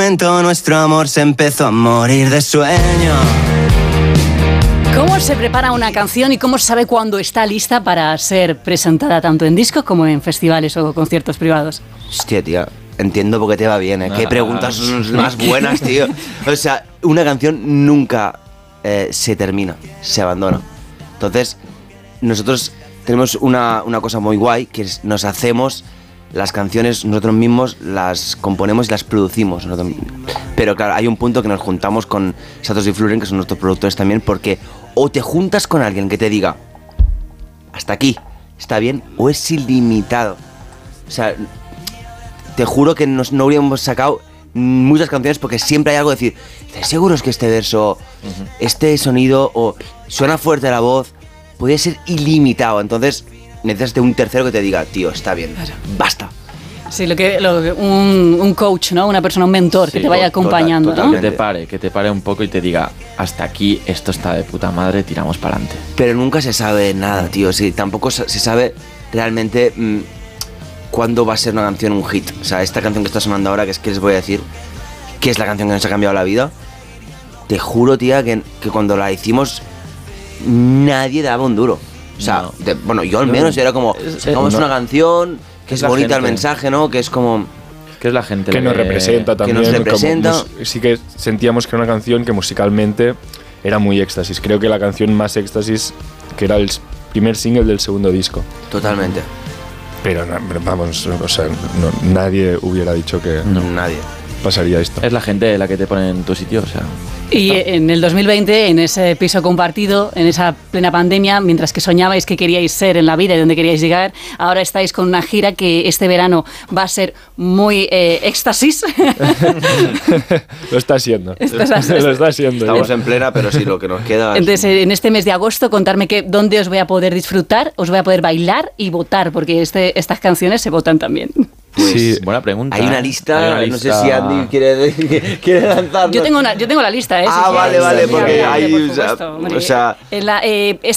momento nuestro amor se empezó a morir de sueño. ¿Cómo se prepara una canción y cómo se sabe cuándo está lista para ser presentada tanto en discos como en festivales o conciertos privados? Hostia, tío, entiendo por qué te va bien, ¿eh? Qué preguntas son más buenas, tío. O sea, una canción nunca se termina, se abandona. Entonces, nosotros tenemos una cosa muy guay, que es nos hacemos las canciones nosotros mismos, las componemos y las producimos nosotros mismos. Pero claro, hay un punto que nos juntamos con Satos y Fluren, que son nuestros productores también, porque o te juntas con alguien que te diga hasta aquí, está bien, o es ilimitado. O sea, te juro que no hubiéramos sacado muchas canciones porque siempre hay algo de decir, ¿estás seguros que este verso, este sonido, o suena fuerte la voz, puede ser ilimitado? Entonces necesitas de un tercero que te diga, tío, está bien, claro, basta. Sí, un coach, ¿no? Una persona, un mentor, sí, que te vaya acompañando, ¿no? Que te pare un poco y te diga, hasta aquí, esto está de puta madre, tiramos para adelante. Pero nunca se sabe nada, tío. Sí, tampoco se sabe realmente cuándo va a ser una canción un hit. O sea, esta canción que está sonando ahora, que es que les voy a decir, que es la canción que nos ha cambiado la vida. Te juro, tía, que cuando la hicimos, nadie daba un duro. O sea, no. Bueno, yo al menos era como, sacamos una canción, que es bonita el mensaje, ¿no? Que es como... Que es la gente que nos representa también. Que nos representa. Sí que sentíamos que era una canción que musicalmente era muy éxtasis. Creo que la canción más éxtasis, que era el primer single del segundo disco. Totalmente. Pero vamos, o sea, nadie hubiera dicho que nadie pasaría esto. Es la gente la que te pone en tu sitio, o sea... Y en el 2020, en ese piso compartido, en esa plena pandemia, mientras que soñabais que queríais ser en la vida y dónde queríais llegar, ahora estáis con una gira que este verano va a ser muy éxtasis. Lo está siendo. Lo está siendo. Estamos en plena, pero sí, lo que nos queda... Entonces, en este mes de agosto, contarme dónde os voy a poder disfrutar, os voy a poder bailar y votar, porque estas canciones se votan también. Pues, sí, buena pregunta. Hay una lista, no sé si Andy quiere lanzarlo. Yo tengo la lista, ¿eh? Ah, sí, vale, porque hay... esta